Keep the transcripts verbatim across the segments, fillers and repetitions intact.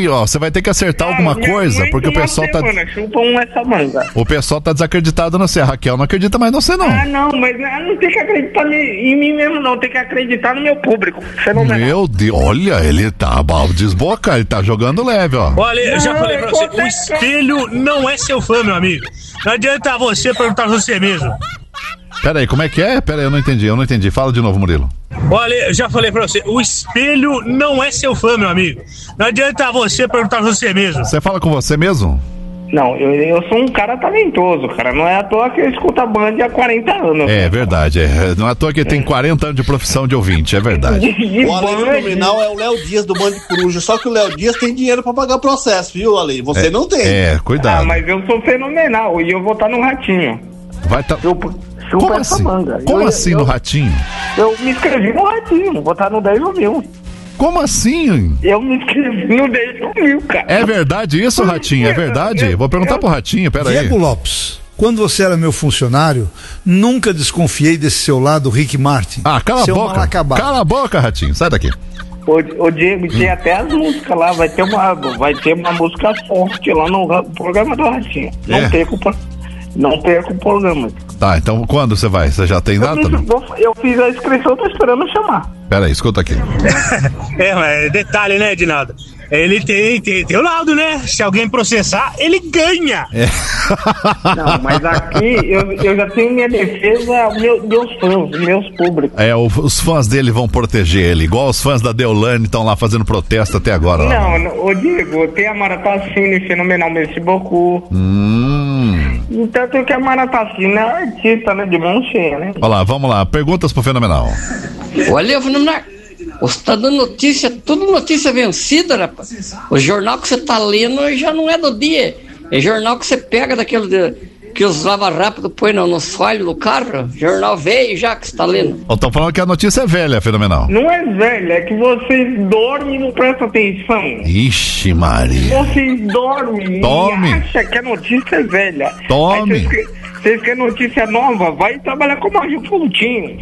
que, ó, você vai ter que acertar ah, alguma coisa, porque o pessoal tá... Semana, chupa um essa manga. O pessoal tá desacreditado no você. A Raquel não acredita mais no você, não. Ah, não, mas eu não tenho que acreditar em mim mesmo, não. Tem que acreditar no meu público. Fenomenal. Meu Deus, olha, ele tá desboca, ele tá jogando leve, ó. Olha, eu já falei pra você, o espelho não é seu fã, meu amigo. Não adianta você perguntar pra você mesmo. Pera aí, como é que é? Pera aí, eu não entendi, eu não entendi. Fala de novo, Murilo. Olha, eu já falei pra você, o espelho não é seu fã, meu amigo. Não adianta você perguntar pra você mesmo. Você fala com você mesmo? Não, eu, eu sou um cara talentoso, cara. Não é à toa que eu escuto a Band há quarenta anos. É verdade, é. Não é à toa que tem quarenta anos de profissão de ouvinte, é verdade. O Ale Fenomenal é o Léo Dias do Band Coruja, só que o Léo Dias tem dinheiro pra pagar processo, viu, Ale? Você é, não tem. É, cuidado. Ah, mas eu sou fenomenal e eu vou estar no Ratinho. Vai tá... Eu... Como assim? Manga. Como eu, assim eu, no Ratinho? Eu me inscrevi no Ratinho, vou estar no dez mil. Como assim? Eu me inscrevi no dez mil, cara. É verdade isso, Ratinho? É verdade? Vou perguntar pro Ratinho, pera aí. Diego Lopes, quando você era meu funcionário, nunca desconfiei desse seu lado Rick Martin. Ah, cala a boca. Cala a boca, Ratinho, sai daqui. Ô, ô Diego, tem hum. até as músicas lá, vai ter uma, vai ter uma música forte lá no programa do Ratinho. Não é. perco Não perco o programa. Tá, então quando você vai? Você já tem data? Eu, me, eu fiz a inscrição, tô esperando chamar. Pera aí, escuta aqui. É, mas detalhe, né, Edinaldo? Ele tem, tem, tem o laudo, né? Se alguém processar, ele ganha. É. Não, mas aqui eu, eu já tenho minha defesa, meu, meus fãs, meus públicos. É, o, os fãs dele vão proteger ele, igual os fãs da Deolane estão lá fazendo protesto até agora. Não, não, ô Diego, tem a Maratacine, Fenomenal, merci beaucoup. Hum. Então tem que a Maratacine é artista, né, de mão cheia, né? Olha lá, vamos lá, perguntas pro Fenomenal. Olha, Fenomenal, você tá dando notícia, tudo notícia vencida, rapaz. O jornal que você tá lendo já não é do dia. É jornal que você pega daquele de, que os lava rápido põe no, no soalho do carro. Jornal velho já que você tá lendo. Eu tô falando que a notícia é velha, Fenomenal. Não é velha, é que vocês dormem e não prestam atenção. Ixi, Maria. Vocês dormem Tome. e acham que a notícia é velha. Tome. Vocês querem notícia nova? Vai trabalhar com Magio Fontinho.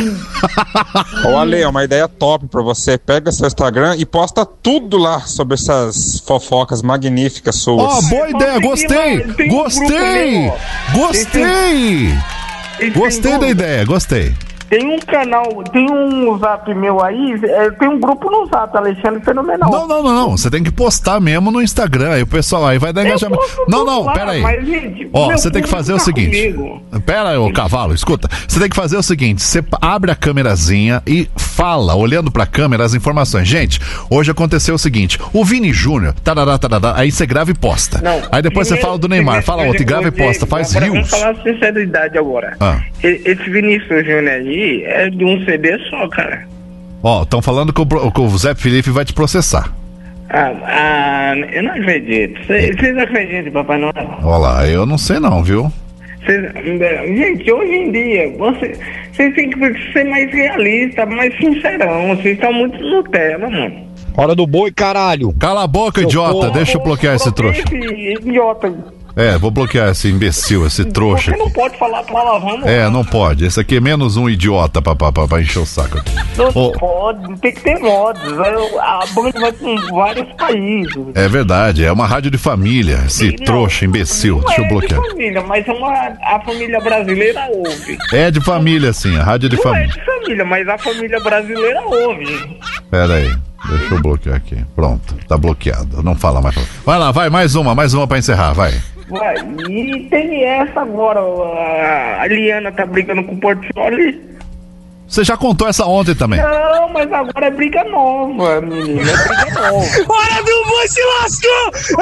Ô Ale, é uma ideia top pra você. Pega seu Instagram e posta tudo lá sobre essas fofocas magníficas suas. Ó, oh, boa ideia, gostei! Gostei! Gostei! Gostei da ideia, gostei. Tem um canal, tem um zap meu aí, é, tem um grupo no zap, Alexandre Fenomenal. Não, não, não, não, você tem que postar mesmo no Instagram, aí o pessoal aí vai dar engajamento. Não, não, pera aí. Mas, gente, ó, você tem que fazer o seguinte. Comigo. Pera aí, ô cavalo, escuta. Você tem que fazer o seguinte, você abre a câmerazinha e fala, olhando pra câmera, as informações. Gente, hoje aconteceu o seguinte, o Vini Júnior, tarará, tarará, aí você grava e posta. Não, aí depois primeiro, você fala do Neymar, fala outro, e grava e posta, faz rios. Vamos falar a sinceridade agora. Ah. Esse Vinícius Júnior aí é de um C D só, cara. Ó, estão falando que o, que o Zé Felipe vai te processar. Ah, ah, eu não acredito. Vocês acreditam, Papai Noel? Olha lá, eu não sei não, viu? Cês, gente, hoje em dia, vocês você têm que ser mais realista, mais sincerão. Vocês estão muito Nutella, mano. Hora do boi, caralho. Cala a boca, Seu idiota. Porra. Deixa eu bloquear esse trouxa. Esse idiota. É, vou bloquear esse imbecil, esse trouxa. Você não pode falar palavrão, não. É, não pode. Esse aqui é menos um idiota pra, pra, pra, pra encher o saco. Não oh. pode, tem que ter modos. A Band vai com vários países. É verdade, é uma rádio de família. Esse não, trouxa, imbecil. Deixa eu bloquear. Não é de família, mas é uma, a família brasileira ouve. É de família, sim, a rádio de não família. Não é de família, mas a família brasileira ouve. Pera aí. Deixa eu bloquear aqui. Pronto, tá bloqueado. Não fala mais. Vai lá, vai, mais uma, mais uma pra encerrar, vai. Vai, e tem essa agora, a Liana tá brigando com o Portioli. Você já contou essa ontem também. Não, mas agora é briga nova, menina, é briga nova. Hora do boi se lascou!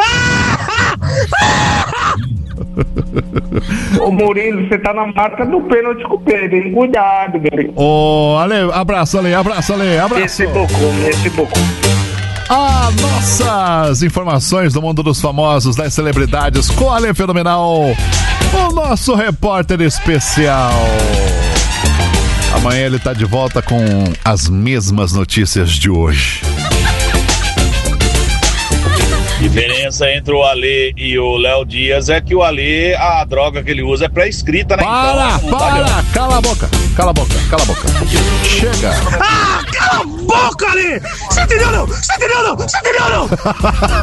Ô Murilo, você tá na marca do pênalti com o Pedro, hein? Cuidado, velho. Ô, Ale, abraço, Ale, abraço, Ale, abraço. Esse bocou, esse bocou. Ah, nossas informações do mundo dos famosos, das celebridades, com a Ale Fenomenal, o nosso repórter especial. Amanhã ele tá de volta com as mesmas notícias de hoje. A diferença entre o Ale e o Léo Dias é que o Ale, a droga que ele usa é pré-escrita, né? Para, então, para, tá cala a boca, cala a boca, cala a boca. Chega. Ah, cala a boca, Ale! Você entendeu não? Você entendeu não? Você entendeu não?